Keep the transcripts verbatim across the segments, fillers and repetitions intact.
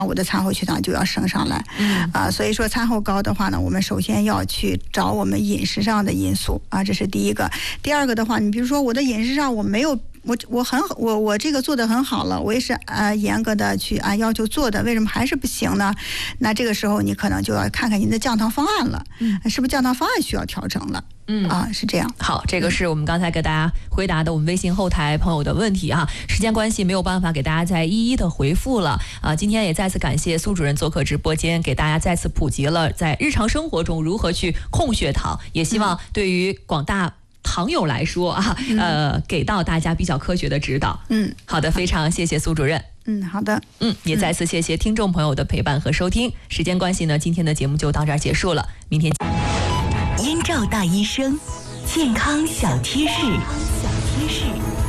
我的餐后血糖就要升上来。嗯啊，所以说餐后高的话呢，我们首先要去找我们饮食上的因素啊，这是第一个。第二个的话，你比如说我的饮食上我没有。我我很我我这个做的很好了，我也是呃严格的去按要求做的，为什么还是不行呢？那这个时候你可能就要看看您的降糖方案了，嗯，是不是降糖方案需要调整了？嗯啊，是这样。 好，这个是我们刚才给大家回答的我们微信后台朋友的问题啊，时间关系没有办法给大家再一一的回复了啊。今天也再次感谢苏主任做客直播间，给大家再次普及了在日常生活中如何去控血糖，也希望对于广大糖友来说啊，呃，给到大家比较科学的指导。嗯，好的，非常谢谢苏主任。 嗯，好的。 嗯，也再次谢谢听众朋友的陪伴和收听。时间关系呢，今天的节目就到这儿结束了。明天， 燕赵大医生，健康小贴士。小贴士。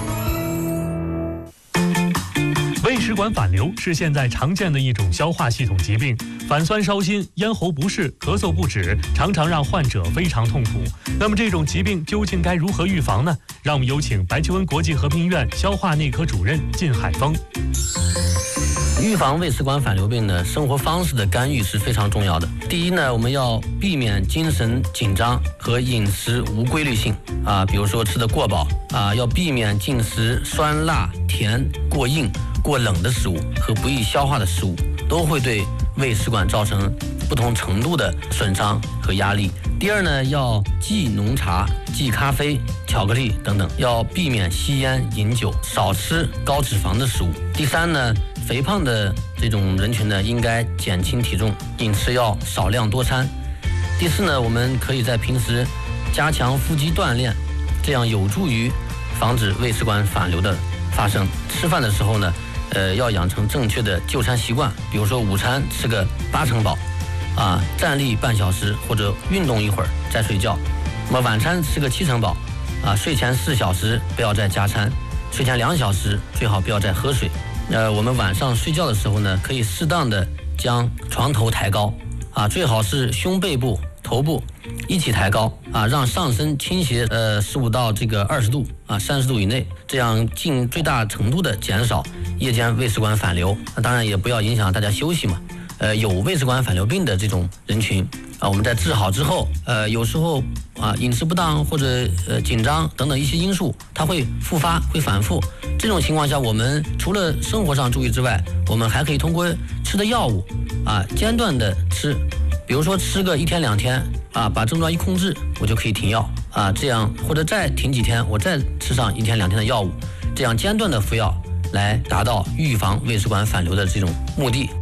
胃食管反流是现在常见的一种消化系统疾病，反酸烧心、咽喉不适、咳嗽不止，常常让患者非常痛苦。那么这种疾病究竟该如何预防呢？让我们有请白求恩国际和平医院消化内科主任靳海峰。 预防胃食管反流病呢，生活方式的干预是非常重要的。第一呢，我们要避免精神紧张和饮食无规律性啊，比如说吃得过饱啊，要避免进食酸辣甜过硬过冷的食物和不易消化的食物，都会对胃食管造成不同程度的损伤和压力。第二呢，要忌浓茶、忌咖啡、巧克力等等，要避免吸烟、饮酒，少吃高脂肪的食物。第三呢，肥胖的这种人群呢，应该减轻体重，饮食要少量多餐。第四呢，我们可以在平时加强腹肌锻炼，这样有助于防止胃食管反流的发生。吃饭的时候呢，呃，要养成正确的就餐习惯，比如说午餐吃个八成饱，啊，站立半小时或者运动一会儿再睡觉。那么晚餐吃个七成饱，啊，睡前四小时不要再加餐，睡前两小时最好不要再喝水。呃，我们晚上睡觉的时候呢，可以适当的将床头抬高，啊，最好是胸背部、头部一起抬高，啊，让上身倾斜呃十五到这个二十度啊，三十度以内，这样尽最大程度的减少夜间胃食管反流。那当然也不要影响大家休息嘛。呃，有胃食管反流病的这种人群啊，我们在治好之后，呃，有时候啊饮食不当或者呃紧张等等一些因素，它会复发，会反复。这种情况下，我们除了生活上注意之外，我们还可以通过吃的药物啊，间断的吃，比如说吃个一天两天啊，把症状一控制，我就可以停药啊，这样或者再停几天，我再吃上一天两天的药物，这样间断的服药，来达到预防胃食管反流的这种目的。